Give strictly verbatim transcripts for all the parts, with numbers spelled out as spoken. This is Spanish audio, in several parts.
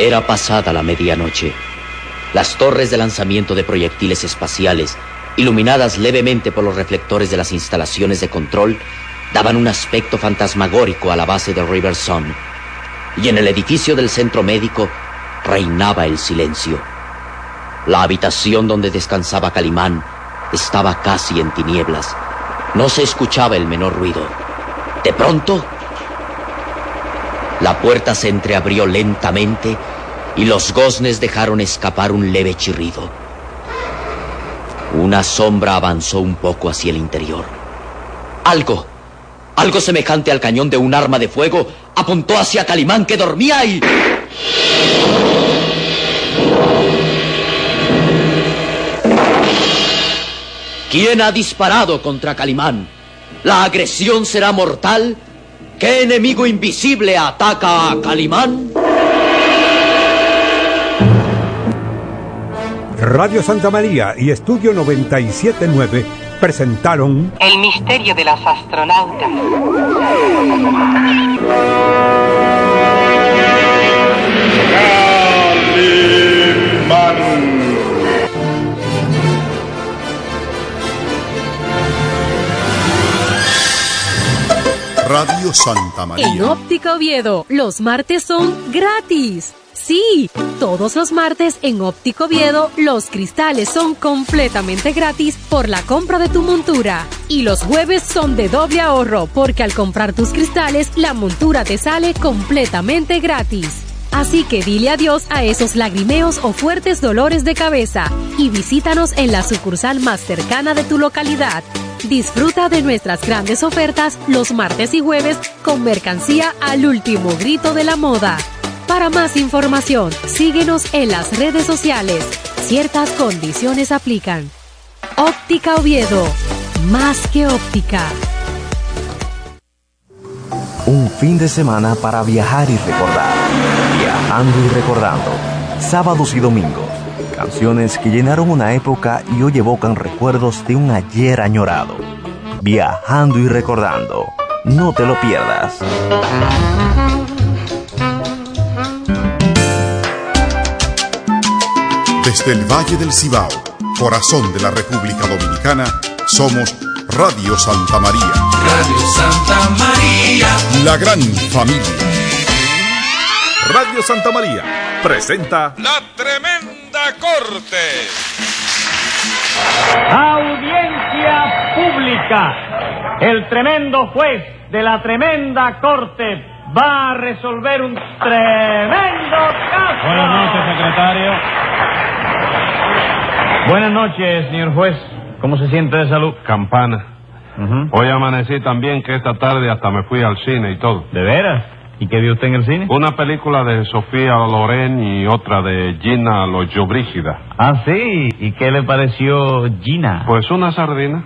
Era pasada la medianoche. Las torres de lanzamiento de proyectiles espaciales, iluminadas levemente por los reflectores de las instalaciones de control, daban un aspecto fantasmagórico a la base de River Sun. Y en el edificio del centro médico reinaba el silencio. La habitación donde descansaba Calimán estaba casi en tinieblas. No se escuchaba el menor ruido. De pronto, la puerta se entreabrió lentamente y los goznes dejaron escapar un leve chirrido. Una sombra avanzó un poco hacia el interior. Algo, algo semejante al cañón de un arma de fuego, apuntó hacia Calimán, que dormía ahí. ¿Quién ha disparado contra Calimán? ¿La agresión será mortal? ¿Qué enemigo invisible ataca a Calimán? Radio Santa María y Estudio noventa y siete punto nueve presentaron El misterio de los astronautas. Calimán. Radio Santa María. En Óptica Oviedo, los martes son gratis. Sí, todos los martes en Óptica Oviedo, los cristales son completamente gratis por la compra de tu montura. Y los jueves son de doble ahorro, porque al comprar tus cristales, la montura te sale completamente gratis. Así que dile adiós a esos lagrimeos o fuertes dolores de cabeza y visítanos en la sucursal más cercana de tu localidad. Disfruta de nuestras grandes ofertas los martes y jueves con mercancía al último grito de la moda. Para más información, síguenos en las redes sociales. Ciertas condiciones aplican. Óptica Oviedo, más que óptica. Un fin de semana para viajar y recordar. Viajando y recordando. Sábados y domingos. Canciones que llenaron una época y hoy evocan recuerdos de un ayer añorado. Viajando y recordando. No te lo pierdas. Desde el Valle del Cibao, corazón de la República Dominicana, somos Radio Santa María. Radio Santa María. La gran familia. Radio Santa María presenta La Tremenda Corte. Audiencia pública. El tremendo juez de la Tremenda Corte va a resolver un tremendo caso. Buenas noches, secretario. Buenas noches, señor juez. ¿Cómo se siente de salud? Campana. Uh-huh. Hoy amanecí tan bien que esta tarde hasta me fui al cine y todo. ¿De veras? ¿Y qué vio usted en el cine? Una película de Sofía Loren y otra de Gina Lollobrigida. Ah, sí. ¿Y qué le pareció Gina? Pues una sardina.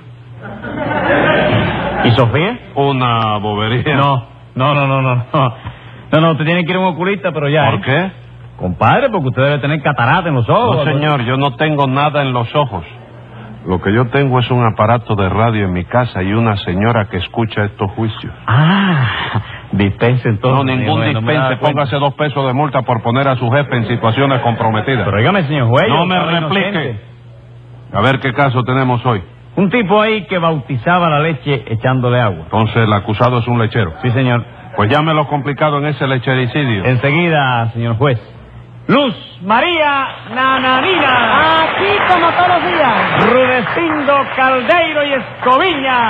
¿Y Sofía? Una bobería. No, no, no, no, no. No, no, no, usted tiene que ir a un oculista, pero ya. ¿Por ¿eh? qué? Compadre, porque usted debe tener catarata en los ojos. No, señor, yo no tengo nada en los ojos. Lo que yo tengo es un aparato de radio en mi casa y una señora que escucha estos juicios. Ah, dispense entonces. No, ningún bueno, dispense. Póngase dos pesos de multa por poner a su jefe en situaciones comprometidas. Pero dígame, señor juez. No me replique. A ver qué caso tenemos hoy. Un tipo ahí que bautizaba la leche echándole agua. Entonces el acusado es un lechero. Sí, señor. Pues llámelo complicado en ese lechericidio. Enseguida, señor juez. Luz María Nananina. Aquí como todos los días. Rudecindo Caldeiro y Escoviña.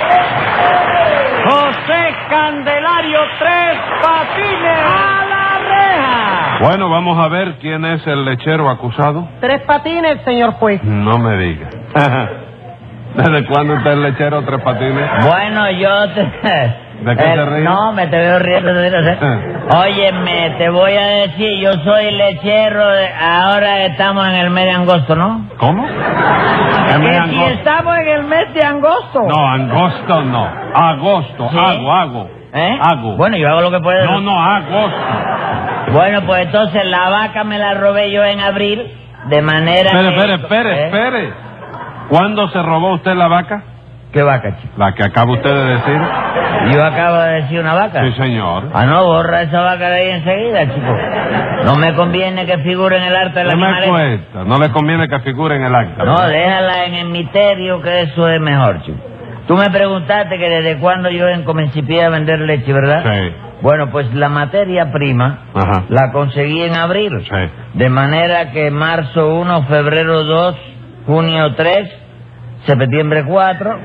José Candelario Tres Patines. A la reja. Bueno, vamos a ver quién es el lechero acusado. Tres Patines, señor juez. No me diga. ¿Desde cuándo usted es lechero Tres Patines? Bueno, yo te... ¿De qué eh, te ríes? No, me te veo riendo. Óyeme, te voy a decir, yo soy lechero, de, ahora estamos en el mes de agosto, ¿no? ¿Cómo? Que si estamos en el mes de agosto. No, agosto no. Agosto, ¿sí? hago, hago. ¿Eh? Hago. Bueno, yo hago lo que puedo. No, no, agosto. Bueno, pues entonces la vaca me la robé yo en abril, de manera Espere, que... espere, espere, ¿eh? espere. ¿Cuándo se robó usted la vaca? ¿Qué vaca, chico? La que acaba usted de decir. ¿Yo acabo de decir una vaca? Sí, señor. Ah, no, borra esa vaca de ahí enseguida, chico. No me conviene que figure en el arte de la No me animalesca. cuesta, no le conviene que figure en el acta. No, déjala en el misterio, que eso es mejor, chico. Tú me preguntaste que desde cuándo yo comencé a vender leche, ¿verdad? Sí. Bueno, pues la materia prima Ajá. la conseguí en abril. Sí. De manera que marzo uno, febrero dos, junio tres, septiembre cuatro.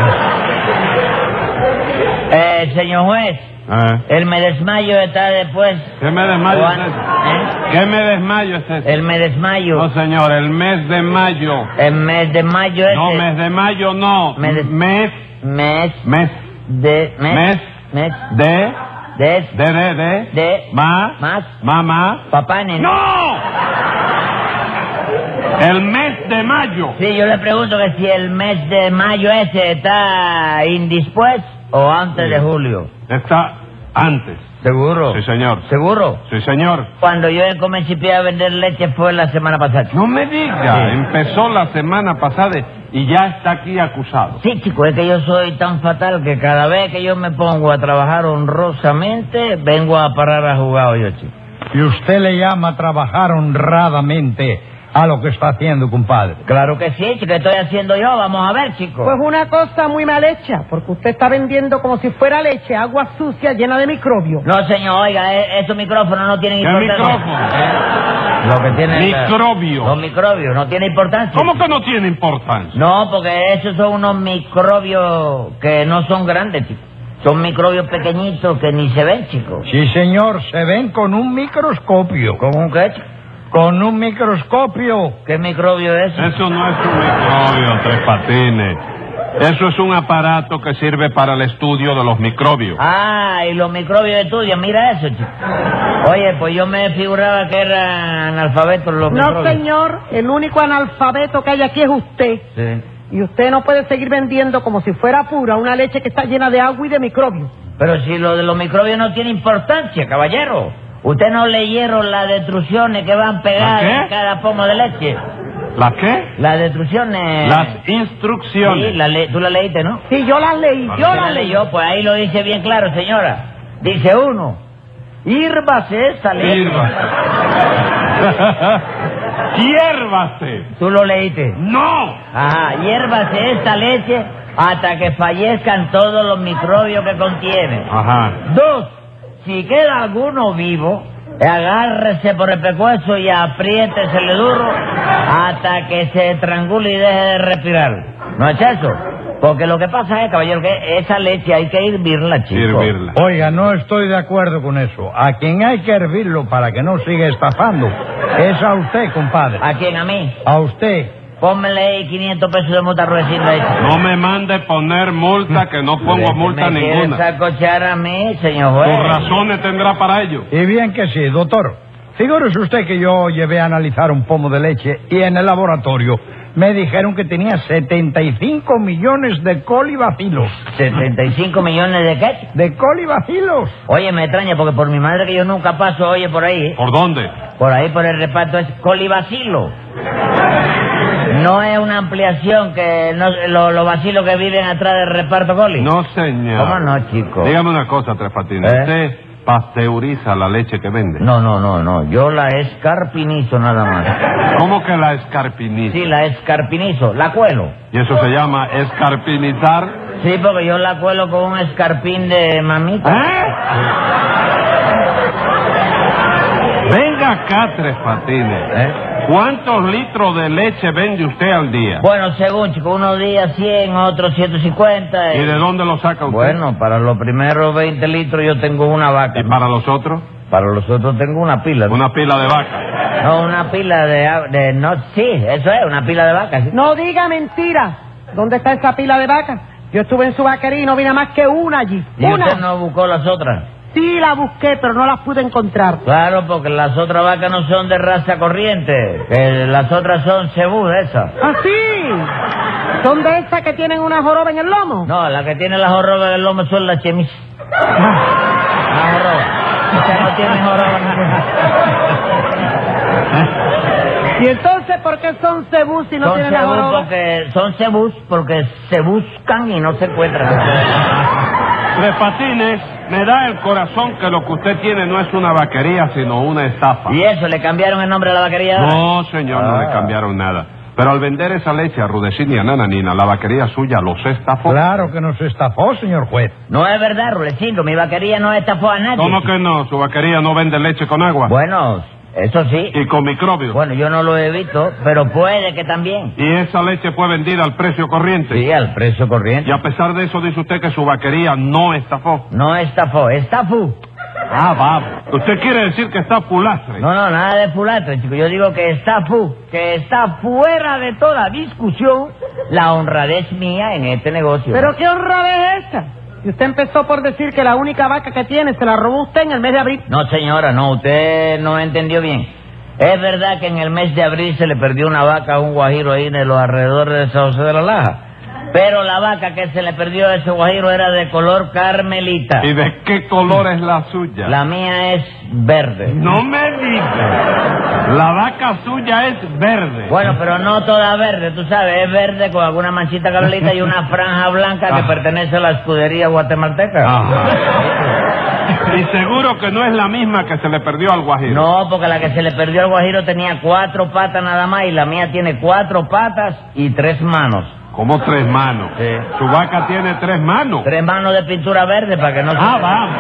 eh, señor juez, Ah. el me desmayo está después. ¿Qué me desmayo Juan- es ese? ¿Eh? ¿Qué me desmayo es ese? El me desmayo. No, señor, el mes de mayo. El mes de mayo es. No, mes de mayo no. Me des- Mes. Mes. Mes. De. Mes. Mes. Mes. De. Des. De, de, de. De. Ma. Más. Mamá. Papá, nene. ¡No! El mes de mayo. Sí, yo le pregunto que si el mes de mayo ese está indispuesto o antes Sí. de julio. Está antes. ¿Seguro? Sí, señor. ¿Seguro? Sí, señor. Cuando yo comencé a vender leche fue la semana pasada. No me diga. Sí. Empezó la semana pasada y ya está aquí acusado. Sí, chico, es que yo soy tan fatal que cada vez que yo me pongo a trabajar honrosamente, vengo a parar a jugar yo, chico. Y usted le llama trabajar honradamente a lo que está haciendo, compadre. Claro que sí, chico, ¿qué estoy haciendo yo? Vamos a ver, chico. Pues una cosa muy mal hecha, porque usted está vendiendo como si fuera leche, agua sucia llena de microbios. No, señor, oiga, e- estos micrófonos no tienen ¿Qué importancia. micrófono? Eh, Lo que tiene Microbio. Los microbios, no tiene importancia. ¿Cómo que no tiene importancia? No, porque esos son unos microbios que no son grandes, chico. Son microbios pequeñitos que ni se ven, chico. Sí, señor, se ven con un microscopio. ¿Con un qué, chico? Con un microscopio. ¿Qué microbio es ese? Eso no es un microbio, Tres Patines. Eso es un aparato que sirve para el estudio de los microbios. Ah, y los microbios de tuyo, mira eso, chico. Oye, pues yo me figuraba que eran analfabetos los No, microbios. señor, el único analfabeto que hay aquí es usted. Sí. Y usted no puede seguir vendiendo como si fuera pura una leche que está llena de agua y de microbios. Pero si lo de los microbios no tiene importancia, caballero. Usted no leyeron las destrucciones que van pegadas ¿La qué? en cada pomo de leche. ¿Las qué? Las destrucciones. Las instrucciones. Sí, la le- tú la leíste, ¿no? Sí, yo las leí, yo ¿Usted las la leí. leyó? Pues ahí lo dice bien claro, señora. Dice uno, hírvase esta leche. Hírvase. Hiérvase. ¿Tú lo leíste? ¡No! Ajá, hiérvase esta leche hasta que fallezcan todos los microbios que contiene. Ajá. Dos, si queda alguno vivo, agárrese por el pescuezo y apriétesele duro hasta que se estrangule y deje de respirar. ¿No es eso? Porque lo que pasa es, caballero, que esa leche hay que hervirla, chico. Hervirla. Oiga, no estoy de acuerdo con eso. A quien hay que hervirlo para que no siga estafando es a usted, compadre. ¿A quién? ¿A mí? A usted. Pónmele ahí quinientos pesos de multa ruecina. No me mande poner multa, que no pongo multa ¿Me ninguna. quiere sacochar a mí, señor juez? Sus razones tendrá para ello. Y bien que sí, doctor. Figúrese usted que yo llevé a analizar un pomo de leche y en el laboratorio me dijeron que tenía setenta y cinco millones de colibacilos. ¿setenta y cinco millones de qué? De colibacilos. Oye, me extraña porque por mi madre que yo nunca paso, oye, por ahí. ¿eh? ¿Por dónde? Por ahí, por el reparto es colibacilo. No es una ampliación que no, lo- los vacilos que viven atrás del reparto coli. No, señor. ¿Cómo no, chico? Dígame una cosa, Tres Patines. ¿Eh? ¿Usted pasteuriza la leche que vende? No, no, no, no. Yo la escarpinizo nada más. ¿Cómo que la escarpiniza? Sí, la escarpinizo. La cuelo. ¿Y eso se llama escarpinizar? Sí, porque yo la cuelo con un escarpín de mamita. ¿Eh? Venga acá, Tres Patines. ¿Eh? ¿Cuántos litros de leche vende usted al día? Bueno, según, chico, unos días cien, otros ciento cincuenta. ¿Y de dónde lo saca usted? Bueno, para los primeros veinte litros yo tengo una vaca. ¿Y para los otros? Para los otros tengo una pila. ¿no? Una pila de vaca. No, una pila de, a- de... No, sí, eso es, una pila de vacas. ¿sí? No diga mentira. ¿Dónde está esa pila de vacas? Yo estuve en su vaquería y no vine más que una allí. ¿Y Una. usted no buscó las otras? Sí la busqué, pero no las pude encontrar. Claro, porque las otras vacas no son de raza corriente, que las otras son cebú, esas. ¿Ah, sí? ¿Son de esas que tienen una joroba en el lomo? No, las que tienen las jorobas del lomo son las chemis. Las jorobas. Esa no tiene joroba ninguna. ¿Y entonces por qué son cebús si no son tienen cebús joroba? porque Son cebús porque se buscan y no se encuentran. Tres Patines, me da el corazón que lo que usted tiene no es una vaquería, sino una estafa. ¿Y eso? ¿Le cambiaron el nombre a la vaquería? No, señor, ah. no le cambiaron nada. Pero al vender esa leche a Rudecindo y a Nananina, la vaquería suya los estafó. Claro que nos estafó, señor juez. No es verdad, Rudecindo, mi vaquería no estafó a nadie. ¿Cómo que no? ¿Su vaquería no vende leche con agua? Bueno, eso sí. ¿Y con microbios? Bueno, yo no lo he visto, pero puede que también. ¿Y esa leche fue vendida al precio corriente? Sí, al precio corriente. Y a pesar de eso dice usted que su vaquería no estafó. No estafó, estafó. Ah, vamos. ¿Usted quiere decir que está fulastre? No, no, nada de fulastre, chico. Yo digo que está fu, que está fuera de toda discusión la honradez mía en este negocio. ¿Pero qué honradez es esta? Y usted empezó por decir que la única vaca que tiene se la robó usted en el mes de abril. No, señora, no, usted no entendió bien. Es verdad que en el mes de abril se le perdió una vaca a un guajiro ahí de los alrededores de San José de la Laja. Pero la vaca que se le perdió a ese guajiro era de color carmelita. ¿Y de qué color es la suya? La mía es verde. No me diga. La vaca suya es verde. Bueno, pero no toda verde, tú sabes. Es verde con alguna manchita carmelita y una franja blanca que ah. pertenece a la escudería guatemalteca. Ajá. Y seguro que no es la misma que se le perdió al guajiro. No, porque la que se le perdió al guajiro tenía cuatro patas nada más y la mía tiene cuatro patas y tres manos. ¿Cómo tres manos? Sí. Su vaca tiene tres manos. Tres manos de pintura verde para que no se... Ah, vamos.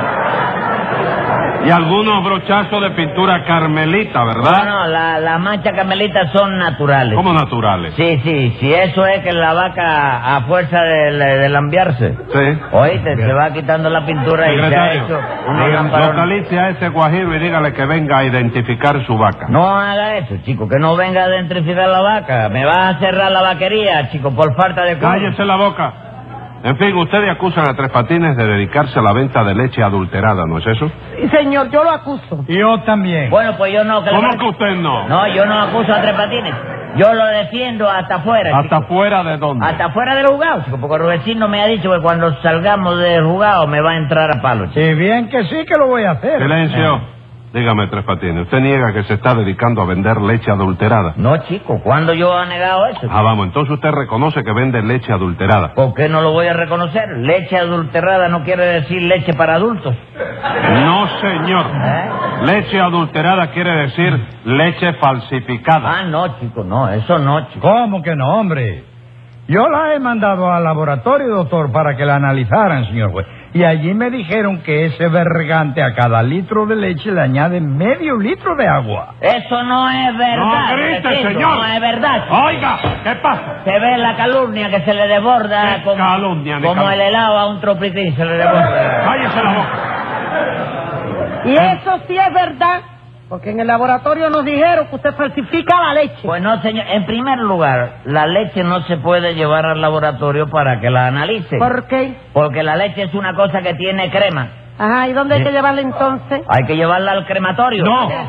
Y algunos brochazos de pintura carmelita, ¿verdad? No, no, las la manchas carmelitas son naturales. ¿Cómo naturales? Sí, sí, sí, eso es que la vaca a fuerza de, de, de lambiarse. Sí. Oíste, se va quitando la pintura y se ha hecho una lamparona. Localice a ese guajiro y dígale que venga a identificar su vaca. No haga eso, chico, que no venga a identificar la vaca. Me vas a cerrar la vaquería, chico, por falta de... Cállese la boca. En fin, ustedes acusan a Tres Patines de dedicarse a la venta de leche adulterada, ¿no es eso? Sí, señor, yo lo acuso. Yo también. Bueno, pues yo no... Que ¿Cómo le... que usted no? No, yo no acuso a Tres Patines. Yo lo defiendo hasta afuera. ¿Hasta chico. fuera de dónde? Hasta afuera del juzgado, chico, porque Rudecindo me ha dicho que cuando salgamos del juzgado me va a entrar a palo, chico. Sí, bien que sí que lo voy a hacer. Silencio. Eh. Dígame, Tres Patines, ¿usted niega que se está dedicando a vender leche adulterada? No, chico, ¿cuándo yo he negado eso? Ah, vamos, entonces usted reconoce que vende leche adulterada. ¿Por qué no lo voy a reconocer? Leche adulterada no quiere decir leche para adultos. No, señor. ¿Eh? Leche adulterada quiere decir leche falsificada. Ah, no, chico, no, eso no, chico. ¿Cómo que no, hombre? Yo la he mandado al laboratorio, doctor, para que la analizaran, señor juez. Y allí me dijeron que ese vergante a cada litro de leche le añade medio litro de agua. Eso no es verdad. No grite, Rudecindo, señor. No es verdad. Oiga, ¿qué pasa? Se ve la calumnia que se le desborda ¿Qué como, calumnia, como calumnia? el helado a un tropitín se le desborda. Cállese la boca. Y eso sí es verdad, porque en el laboratorio nos dijeron que usted falsifica la leche. Pues no, señor. En primer lugar, la leche no se puede llevar al laboratorio para que la analicen. ¿Por qué? Porque la leche es una cosa que tiene crema. Ajá, ¿y dónde hay que llevarla entonces? Hay que llevarla al crematorio. No. ¿Eh?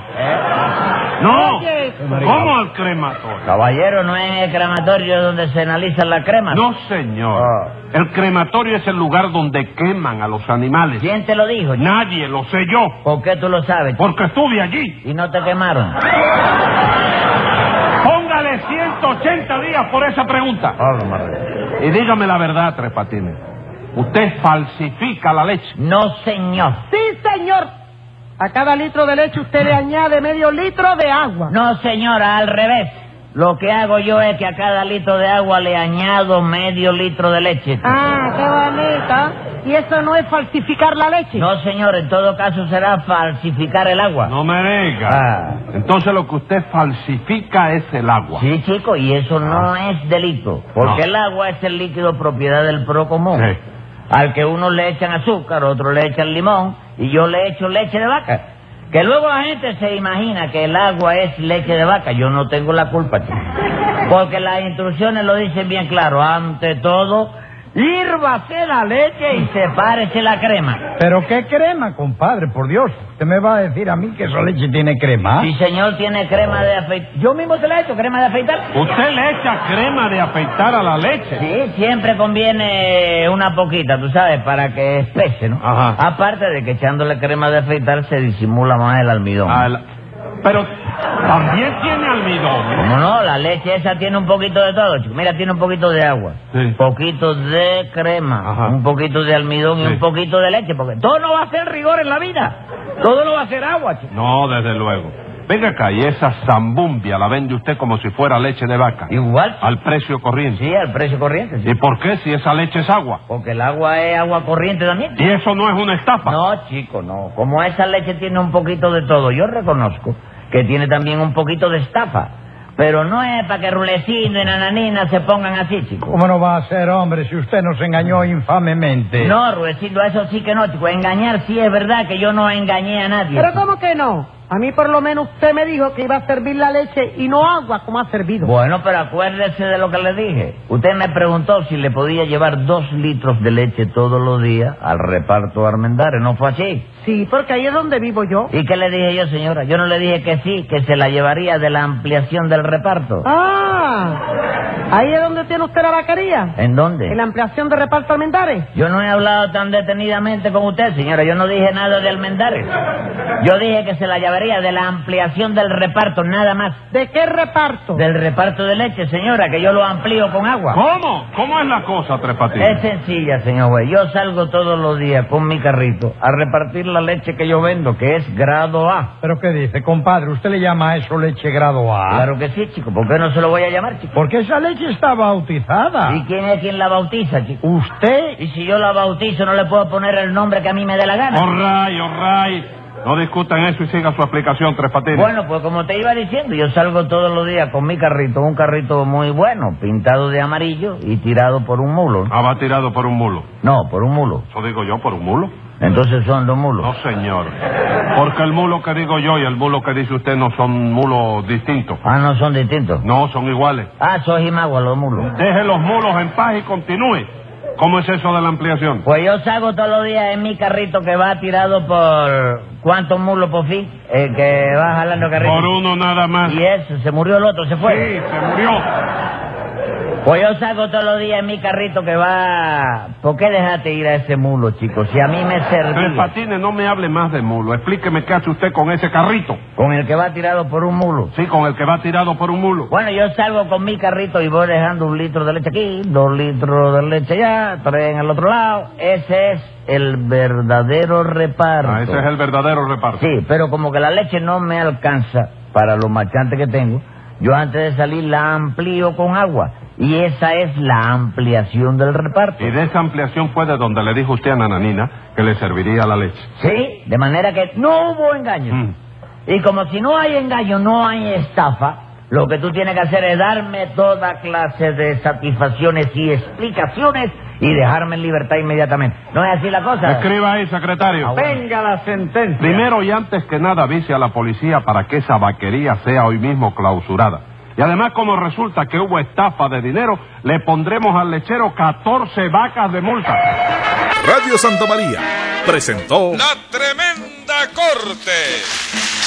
No. Oye. ¿Cómo al crematorio? Caballero, no es en el crematorio donde se analiza la crema. No, señor. Oh. El crematorio es el lugar donde queman a los animales. ¿Quién te lo dijo? Nadie, lo sé yo. ¿Por qué tú lo sabes? Porque estuve allí. ¿Y no te quemaron? Póngale ciento ochenta días por esa pregunta. Oh, madre. Y dígame la verdad, Tres Patines. ¿Usted falsifica la leche? No, señor. Sí, señor. A cada litro de leche usted le añade medio litro de agua. No, señora, al revés. Lo que hago yo es que a cada litro de agua le añado medio litro de leche. Ah, qué bonita. ¿Y eso no es falsificar la leche? No, señor, en todo caso será falsificar el agua. No me diga. Ah. Entonces lo que usted falsifica es el agua. Sí, chico, y eso no Ah. es delito. Porque No. el agua es el líquido propiedad del procomún. Sí. Al que uno le echan azúcar, otro le echan limón, y yo le echo leche de vaca. Que luego la gente se imagina que el agua es leche de vaca. Yo no tengo la culpa, chico. Porque las instrucciones lo dicen bien claro. Ante todo, hírvase la leche y sepárese la crema. ¿Pero qué crema, compadre? Por Dios. ¿Usted me va a decir a mí que esa leche tiene crema? Sí, señor, tiene crema de afeitar. Yo mismo se la he hecho, crema de afeitar. ¿Usted le echa crema de afeitar a la leche? Sí, siempre conviene una poquita, tú sabes, para que espese, ¿no? Ajá. Aparte de que echándole crema de afeitar se disimula más el almidón. Ah, el- Pero también tiene almidón. ¿Cómo no? La leche esa tiene un poquito de todo, chico. Mira, tiene un poquito de agua, sí. Un poquito de crema, Ajá. Un poquito de almidón y sí. Un poquito de leche, porque todo no va a ser rigor en la vida. Todo no va a ser agua, chico. No, desde luego. Venga acá, y esa zambumbia la vende usted como si fuera leche de vaca. Igual. Al precio corriente. Sí, al precio corriente. Sí. ¿Y por qué si esa leche es agua? Porque el agua es agua corriente también. ¿Y eso no es una estafa? No, chico, no. Como esa leche tiene un poquito de todo, yo reconozco que tiene también un poquito de estafa. Pero no es para que Rulecino y Nananina se pongan así, chico. ¿Cómo no va a ser, hombre, si usted nos engañó infamemente? No, Rulecino, eso sí que no, chico. Engañar sí es verdad que yo no engañé a nadie. ¿Pero cómo que no? A mí por lo menos usted me dijo que iba a servir la leche y no agua como ha servido. Bueno, pero acuérdese de lo que le dije. Usted me preguntó si le podía llevar dos litros de leche todos los días al reparto Armendáriz. ¿No fue así? Sí, porque ahí es donde vivo yo. ¿Y qué le dije yo, señora? Yo no le dije que sí, que se la llevaría de la ampliación del reparto. Ah, ¿ahí es donde tiene usted la vaquería? ¿En dónde? ¿En la ampliación del reparto Armendáriz? Yo no he hablado tan detenidamente con usted, señora. Yo no dije nada de Armendáriz. Yo dije que se la llevaría de la ampliación del reparto, nada más. ¿De qué reparto? Del reparto de leche, señora, que yo lo amplío con agua. ¿Cómo? ¿Cómo es la cosa, Tres Patines? Es sencilla, señor juez. Yo salgo todos los días con mi carrito a repartir la leche que yo vendo, que es grado A. ¿Pero qué dice, compadre? ¿Usted le llama a eso leche grado A? Claro que sí, chico. ¿Por qué no se lo voy a llamar, chico? Porque esa leche está bautizada. ¿Y quién es quien la bautiza, chico? ¿Usted? Y si yo la bautizo, no le puedo poner el nombre que a mí me dé la gana. All right, all right. No discutan eso y siga su explicación, Tres Patines. Bueno, pues como te iba diciendo, yo salgo todos los días con mi carrito, un carrito muy bueno, pintado de amarillo y tirado por un mulo. Ah, va tirado por un mulo. No, por un mulo. Eso digo yo, por un mulo. Entonces son dos mulos. No, señor. Porque el mulo que digo yo y el mulo que dice usted no son mulos distintos. Ah, ¿no son distintos? No, son iguales. Ah, soy Jimagua, los mulos. Deje los mulos en paz y continúe. ¿Cómo es eso de la ampliación? Pues yo salgo todos los días en mi carrito que va tirado por... ¿Cuántos mulos por fin? El que va jalando carrito. Por uno nada más. Y eso, se murió el otro, se fue. Sí, se murió. Pues yo salgo todos los días en mi carrito que va... ¿Por qué dejaste ir a ese mulo, chicos? Si a mí me servía... Tres Patines, no me hable más de mulo. Explíqueme qué hace usted con ese carrito. ¿Con el que va tirado por un mulo? Sí, con el que va tirado por un mulo. Bueno, yo salgo con mi carrito y voy dejando un litro de leche aquí, dos litros de leche allá, tres en el otro lado. Ese es el verdadero reparto. Ah, ese es el verdadero reparto. Sí, pero como que la leche no me alcanza para los marchantes que tengo, yo antes de salir la amplío con agua. Y esa es la ampliación del reparto. Y de esa ampliación fue de donde le dijo usted a Nananina que le serviría la leche. Sí, de manera que no hubo engaño. Mm. Y como si no hay engaño, no hay estafa, lo que tú tienes que hacer es darme toda clase de satisfacciones y explicaciones y dejarme en libertad inmediatamente. ¿No es así la cosa? Escriba ahí, secretario. Ah, bueno. Venga la sentencia. Primero y antes que nada avise a la policía para que esa vaquería sea hoy mismo clausurada. Y además, como resulta que hubo estafa de dinero, le pondremos al lechero catorce vacas de multa. Radio Santa María presentó La Tremenda Corte.